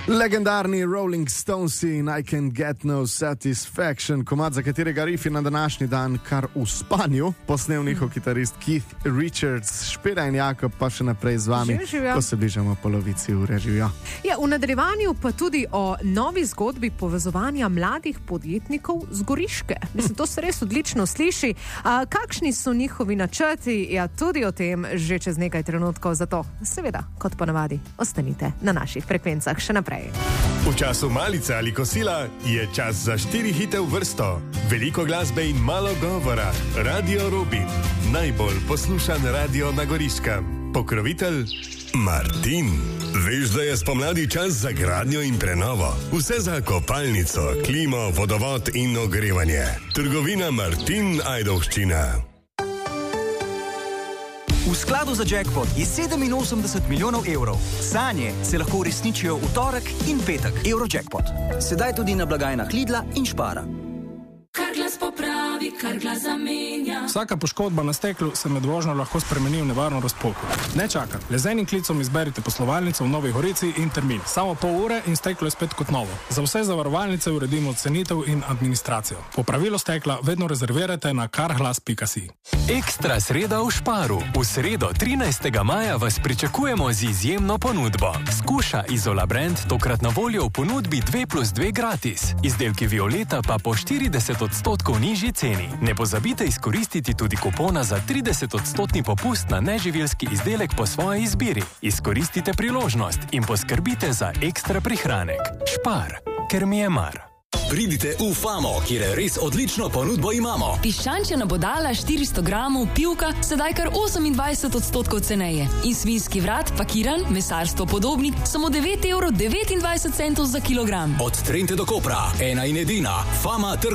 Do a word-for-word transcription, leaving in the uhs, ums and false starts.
Legendarni Rolling Stones in I Can Get No Satisfaction, komad, za katerega rifi na današnji dan kar v spanju posnel njihov kitarist Keith Richards. Špela in Jakob pa še naprej z vami, ko se bližamo polovici ure. Živijo. Ja, v nadaljevanju pa tudi o novi zgodbi povezovanja mladih podjetnikov z Goriške. Mislim, to se res odlično sliši. A, kakšni so njihovi načrti? Ja, tudi o tem že čez nekaj trenutkov. Zato, seveda, kot ponavadi, ostanite na naših frekvencah še naprej. V času malice ali kosila je čas za štiri hite v vrsto. Veliko glasbe in malo govora. Radio Rubin. Najbolj poslušan radio na Goriškem. Pokrovitelj Martin. Veš, da je spomladi čas za gradnjo in prenovo. Vse za kopalnico, klimo, vodovod in ogrevanje. Trgovina Martin Ajdovščina. V skladu za jackpot je sedeminosemdeset milijonov evrov. Sanje se lahko uresničijo v torek in petek. Eurojackpot. Sedaj tudi na blagajnah Lidla in Špara. Kar glas popravi, kar glas zamenja. Vsaka poškodba na steklu se med vožnjo lahko spremeni v nevarno razpoko. Ne čakaj, le z enim klicom izberite poslovalnico v Novi Gorici in termin. Samo pol ure in steklo je spet kot novo. Za vse zavarovalnice uredimo cenitev in administracijo. Popravilo stekla vedno rezervirajte na karglas pika si. Ekstra sreda v Šparu. V sredo trinajstega maja vas pričakujemo z izjemno ponudbo. Skuša Izola Brand tokrat na voljo v ponudbi dve plus dve gratis. Izdelki Violeta pa po štirideset odstotkov nižji ceni. Ne pozabite izkoristiti tudi kupona za trideset odstotni popust na neživilski izdelek po svoji izbiri. Izkoristite priložnost in poskrbite za ekstra prihranek. Špar, ker mi je mar. Pridite v Famo, kjer res odlično ponudbo imamo. Piščančja nabodala štiristo gramov, pivka, sedaj kar osemindvajset odstotkov ceneje. In svinjski vrat, pakiran, mesarstvo podobnik, samo devet evrov devetindvajset centov za kilogram. Od Trente do Kopra, ena in edina, Fama trg.